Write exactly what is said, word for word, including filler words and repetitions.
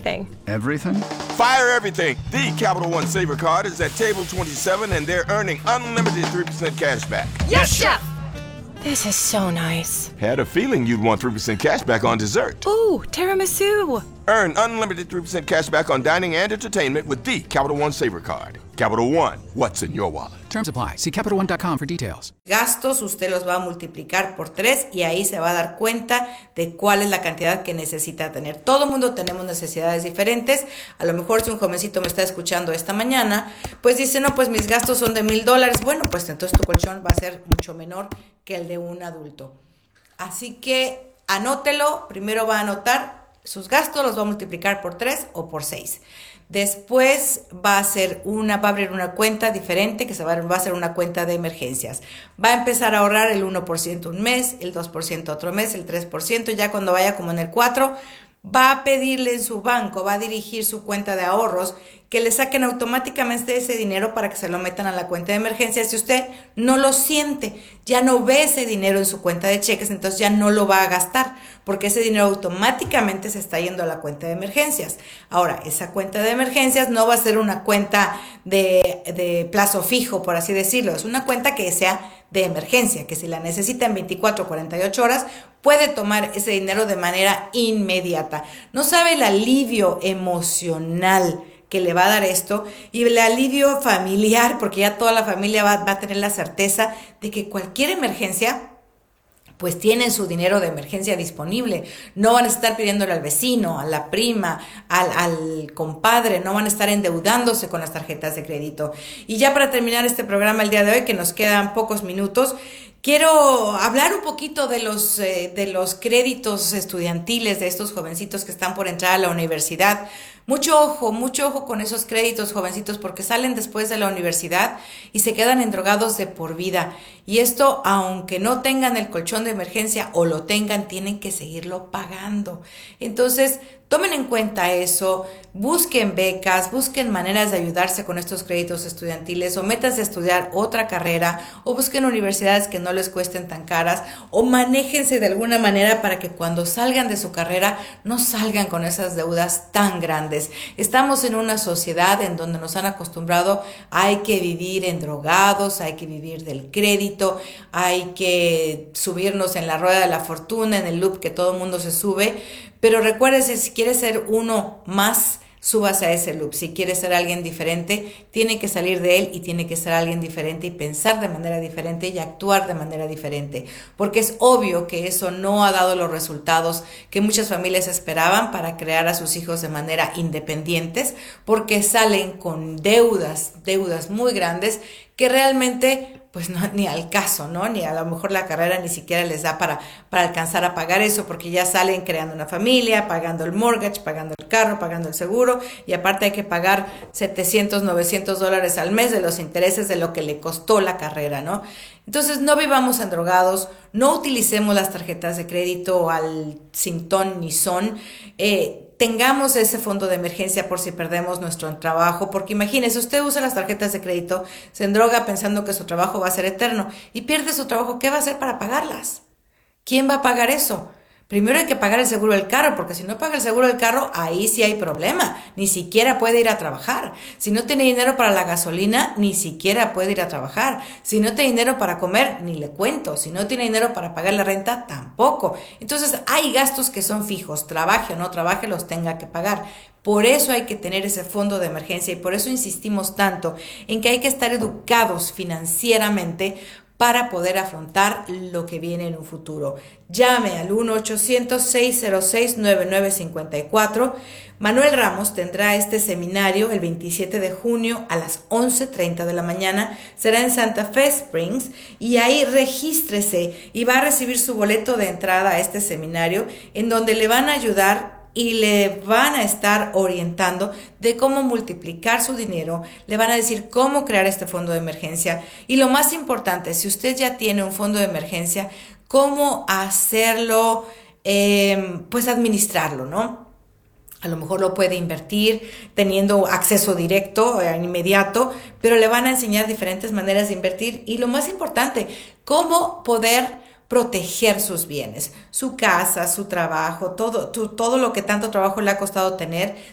everything. Everything? Fire everything. The Capital One Saver Card is at table twenty-seven, and they're earning unlimited three percent cash back. Yes, Chef! This is so nice. Had a feeling you'd want three percent cash back on dessert. Ooh, tiramisu. Earn unlimited three percent cash back on dining and entertainment with the Capital One Saver Card. Capital One, what's in your wallet? Terms apply. See Capital One dot com for details. Gastos, usted los va a multiplicar por tres y ahí se va a dar cuenta de cuál es la cantidad que necesita tener. Todo el mundo tenemos necesidades diferentes. A lo mejor si un jovencito me está escuchando esta mañana, pues dice, no, pues mis gastos son de mil dólares. Bueno, pues entonces tu colchón va a ser mucho menor que el de un adulto. Así que anótelo. Primero va a anotar sus gastos, los va a multiplicar por tres o por seis. Después va a hacer una, va a abrir una cuenta diferente que se va, va a hacer una cuenta de emergencias. Va a empezar a ahorrar el uno por ciento un mes, el dos por ciento otro mes, el tres por ciento. Ya cuando vaya como en el cuatro por ciento, va a pedirle en su banco, va a dirigir su cuenta de ahorros que le saquen automáticamente ese dinero para que se lo metan a la cuenta de emergencias. Si usted no lo siente, ya no ve ese dinero en su cuenta de cheques, entonces ya no lo va a gastar, porque ese dinero automáticamente se está yendo a la cuenta de emergencias. Ahora, esa cuenta de emergencias no va a ser una cuenta de, de plazo fijo, por así decirlo. Es una cuenta que sea de emergencia, que si la necesita en veinticuatro o cuarenta y ocho horas, puede tomar ese dinero de manera inmediata. No sabe el alivio emocional que le va a dar esto y el alivio familiar, porque ya toda la familia va, va a tener la certeza de que cualquier emergencia pues tienen su dinero de emergencia disponible. No van a estar pidiéndole al vecino, a la prima, al, al compadre, no van a estar endeudándose con las tarjetas de crédito. Y ya para terminar este programa el día de hoy, que nos quedan pocos minutos, quiero hablar un poquito de los, eh, de los créditos estudiantiles de estos jovencitos que están por entrar a la universidad. Mucho ojo, mucho ojo con esos créditos, jovencitos, porque salen después de la universidad y se quedan endrogados de por vida. Y esto, aunque no tengan el colchón de emergencia o lo tengan, tienen que seguirlo pagando. Entonces, tomen en cuenta eso, busquen becas, busquen maneras de ayudarse con estos créditos estudiantiles, o métanse a estudiar otra carrera, o busquen universidades que no les cuesten tan caras, o manéjense de alguna manera para que cuando salgan de su carrera no salgan con esas deudas tan grandes. Estamos en una sociedad en donde nos han acostumbrado, hay que vivir endrogados, hay que vivir del crédito, hay que subirnos en la rueda de la fortuna, en el loop que todo el mundo se sube. Pero recuérdese, si quiere ser uno más, súbase a ese loop. Si quiere ser alguien diferente, tiene que salir de él y tiene que ser alguien diferente y pensar de manera diferente y actuar de manera diferente. Porque es obvio que eso no ha dado los resultados que muchas familias esperaban para crear a sus hijos de manera independientes, porque salen con deudas, deudas muy grandes que realmente pues no, ni al caso, ¿no? Ni a lo mejor la carrera ni siquiera les da para, para alcanzar a pagar eso, porque ya salen creando una familia, pagando el mortgage, pagando el carro, pagando el seguro, y aparte hay que pagar setecientos, novecientos dólares al mes de los intereses de lo que le costó la carrera, ¿no? Entonces no vivamos endrogados, no utilicemos las tarjetas de crédito al sin ton ni son, eh, tengamos ese fondo de emergencia por si perdemos nuestro trabajo, porque imagínese, usted usa las tarjetas de crédito, se endroga pensando que su trabajo va a ser eterno y pierde su trabajo, ¿qué va a hacer para pagarlas? ¿Quién va a pagar eso? Primero hay que pagar el seguro del carro, porque si no paga el seguro del carro, ahí sí hay problema. Ni siquiera puede ir a trabajar. Si no tiene dinero para la gasolina, ni siquiera puede ir a trabajar. Si no tiene dinero para comer, ni le cuento. Si no tiene dinero para pagar la renta, tampoco. Entonces hay gastos que son fijos. Trabaje o no trabaje, los tenga que pagar. Por eso hay que tener ese fondo de emergencia y por eso insistimos tanto en que hay que estar educados financieramente para poder afrontar lo que viene en un futuro. Llame al uno ochocientos, seis cero seis, nueve nueve cinco cuatro. Manuel Ramos tendrá este seminario el veintisiete de junio a las once treinta de la mañana. Será en Santa Fe Springs y ahí regístrese y va a recibir su boleto de entrada a este seminario en donde le van a ayudar y le van a estar orientando de cómo multiplicar su dinero, le van a decir cómo crear este fondo de emergencia y lo más importante, si usted ya tiene un fondo de emergencia, cómo hacerlo, eh, pues administrarlo, ¿no? A lo mejor lo puede invertir teniendo acceso directo, eh, inmediato, pero le van a enseñar diferentes maneras de invertir y lo más importante, cómo poder proteger sus bienes, su casa, su trabajo, todo, tu, todo lo que tanto trabajo le ha costado tener,